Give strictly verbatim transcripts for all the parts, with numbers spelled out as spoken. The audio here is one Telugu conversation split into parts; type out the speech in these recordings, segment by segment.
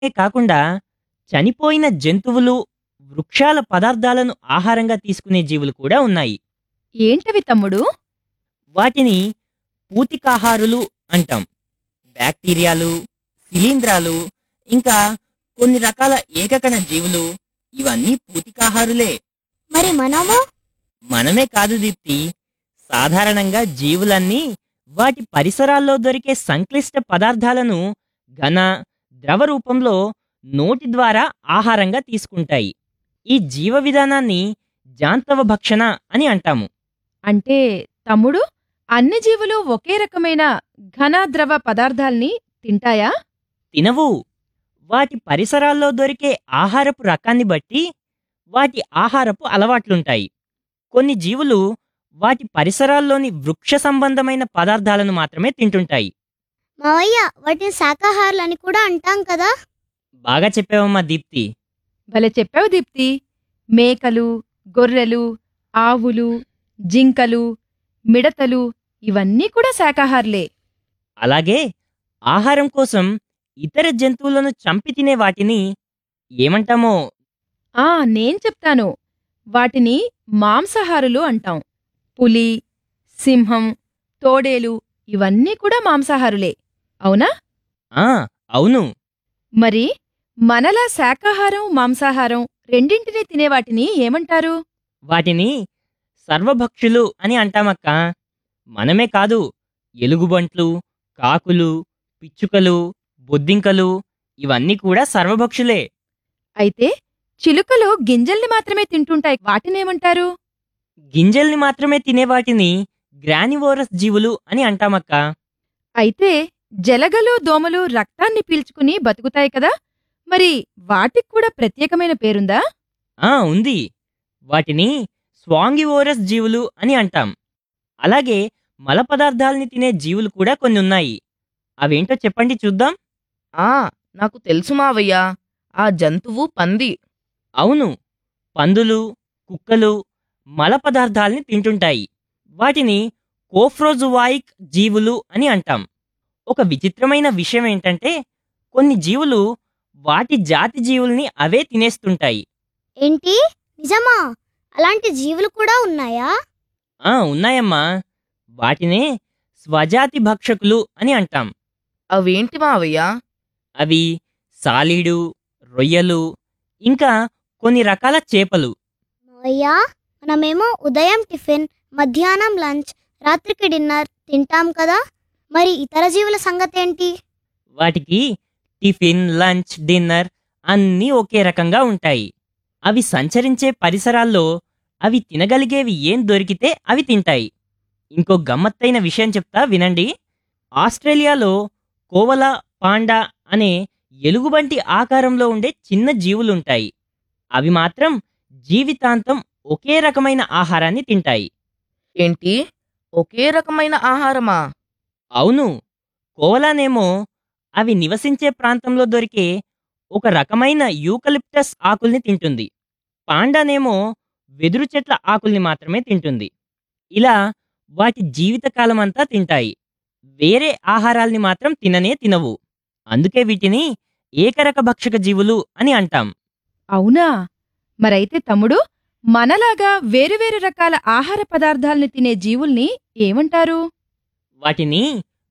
కాకుండా చనిపోయిన జంతువులు, వృక్షాల పదార్థాలను ఆహారంగా తీసుకునే జీవులు కూడా ఉన్నాయి. ఏంటవి తమ్ముడు? వాటిని పూతికాహారులు అంటాం. బ్యాక్టీరియాలు, శిలీంధ్రాలు, ఇంకా కొన్ని రకాల ఏకకణ జీవులు ఇవన్నీ పూతికాహారులే. మరి మనము? మనమే కాదు దీప్తి, సాధారణంగా జీవులన్నీ వాటి పరిసరాల్లో దొరికే సంక్లిష్ట పదార్థాలను ఘన, ద్రవ రూపంలో నోటి ద్వారా ఆహారంగా తీసుకుంటాయి. ఈ జీవ విధానాన్ని జాంతవ భక్షణ అని అంటాము. అంటే తమ్ముడు, అన్ని జీవులు ఒకే రకమైన ఘన ద్రవ పదార్థాల్ని తింటాయా? తినవు. వాటి పరిసరాల్లో దొరికే ఆహారపు రకాన్ని బట్టి వాటి ఆహారపు అలవాట్లుంటాయి. కొన్ని జీవులు వాటి పరిసరాల్లోని వృక్ష సంబంధమైన పదార్థాలను మాత్రమే తింటుంటాయి. మావయ్య, వాటిని శాకాహారులు అని కూడా అంటాం కదా? బాగా చెప్పావమ్మా దీప్తి. భలే చెప్పావు దీప్తి. మేకలు, గొర్రెలు, ఆవులు, జింకలు, మిడతలు ఇవన్నీ కూడా శాకాహారులే. అలాగే ఆహారం కోసం ఇతర జంతువులను చంపి తినే వాటిని ఏమంటామో? ఆ నేను చెప్తాను. వాటిని మాంసాహారులు అంటాం. పులి, సింహం, తోడేలు ఇవన్నీ కూడా మాంసాహారులే, అవునా? ఆ అవును. మరి మనలా శాకాహారం, మాంసాహారం రెండింటినీ తినేవాటిని ఏమంటారు? వాటిని సర్వభక్షులు అని అంటామక్క. మనమే కాదు, ఎలుగుబంట్లు, కాకులు, పిచ్చుకలు, బొద్దింకలు ఇవన్నీ కూడా సర్వభక్షులే. అయితే చిలుకలు గింజల్ని మాత్రమే తింటుంటాయి, వాటినేమంటారు? గింజల్ని మాత్రమే తినేవాటిని గ్రానివోరస్ జీవులు అని అంటామక్క. అయితే జలగలు, దోమలు రక్తాన్ని పీల్చుకుని బతుకుతాయి కదా, మరి వాటికి కూడా ప్రత్యేకమైన పేరుందా? ఆ ఉంది. వాటిని స్వాంగివోరస్ జీవులు అని అంటాం. అలాగే మల పదార్థాల్ని తినే జీవులు కూడా కొన్ని ఉన్నాయి. అవేంటో చెప్పండి చూద్దాం. ఆ నాకు తెలుసు మావయ్య, ఆ జంతువు పంది. అవును, పందులు, కుక్కలు మల పదార్థాల్ని తింటుంటాయి. వాటిని కోఫ్రోజువాయిక్ జీవులు అని అంటాం. ఒక విచిత్రమైన విషయం ఏంటంటే కొన్ని జీవులు వాటి జాతి జీవుల్ని అవే తినేస్తుంటాయి. ఏంటి, నిజమా? అలాంటి జీవులు కూడా ఉన్నాయా? ఆ ఉన్నాయమ్మా. వాటినే స్వజాతి భక్షకులు అని అంటాం. అవేంటి మావయ్య? అవి సాలీడు, రొయ్యలు, ఇంకా కొన్ని రకాల చేపలు. మావయ్య, మనమేమో ఉదయం టిఫిన్, మధ్యాహ్నం లంచ్, రాత్రికి డిన్నర్ తింటాం కదా, మరి ఇతర జీవుల సంగతేంటి? వాటికి టిఫిన్, లంచ్, డిన్నర్ అన్నీ ఒకే రకంగా ఉంటాయి. అవి సంచరించే పరిసరాల్లో అవి తినగలిగేవి ఏం దొరికితే అవి తింటాయి. ఇంకో గమ్మత్తైన విషయం చెప్తా వినండి. ఆస్ట్రేలియాలో కోవలా పాండా అనే ఎలుగుబంటి ఆకారంలో ఉండే చిన్న జీవులుంటాయి. అవి మాత్రం జీవితాంతం ఒకే రకమైన ఆహారాన్ని తింటాయి. ఏంటి, ఒకే రకమైన ఆహారమా? అవును, కోవలానేమో అవి నివసించే ప్రాంతంలో దొరికే ఒక రకమైన యూకలిప్టస్ ఆకుల్ని తింటుంది. పాండానేమో వెదురు చెట్ల ఆకుల్ని మాత్రమే తింటుంది. ఇలా వాటి జీవితకాలమంతా తింటాయి. వేరే ఆహారాల్ని మాత్రం తిననే తినవు. అందుకే వీటిని ఏకరక భక్షక జీవులు అని అంటాం. అవునా? మరైతే తమ్ముడు, మనలాగా వేరువేరు రకాల ఆహార పదార్థాల్ని తినే జీవుల్ని ఏమంటారు? వాటిని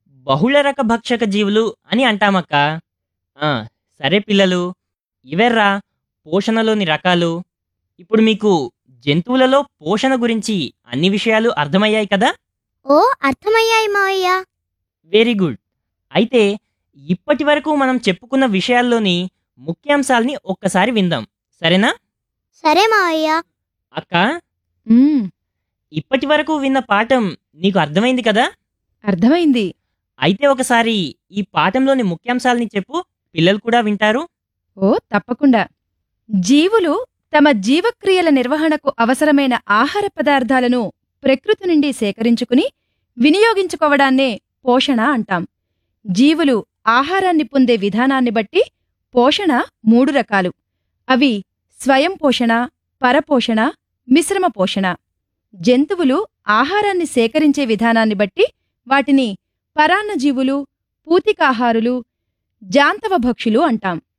బహుళరక భక్షక జీవులు అని అంటామక్క. ఆ, సరే పిల్లలు, ఇవెర్రా పోషణలోని రకాలు. ఇప్పుడు మీకు జంతువులలో పోషణ గురించి అన్ని విషయాలు అర్థమయ్యాయి కదా? ఓ, అర్థమయ్యాయి మావయ్య. Very good. అయితే ఇప్పటి వరకు మనం చెప్పుకున్న విషయాల్లోని ముఖ్యాంశాల్ని ఒక్కసారి విందాం, సరేనా? సరే మావయ్య. అక్క, ఉమ్, ఇప్పటి వరకు విన్న పాఠం నీకు అర్థమైంది కదా? అర్థమైంది. అయితే ఒకసారి ఈ పాఠంలోని ముఖ్యాంశాల్ని చెప్పు, పిల్లలు కూడా వింటారు. ఓ తప్పకుండా. జీవులు తమ జీవక్రియల నిర్వహణకు అవసరమైన ఆహార పదార్థాలను ప్రకృతి నుండి సేకరించుకుని వినియోగించుకోవడాన్నే పోషణ అంటాం. జీవులు ఆహారాన్ని పొందే విధానాన్ని బట్టి పోషణ మూడు రకాలు. అవి స్వయం పోషణ, పరపోషణ, మిశ్రమ పోషణ. జంతువులు ఆహారాన్ని సేకరించే విధానాన్ని బట్టి వాటిని పరాన్నజీవులు, పూతికాహారులు, జాంతవ భక్షులు అంటాం.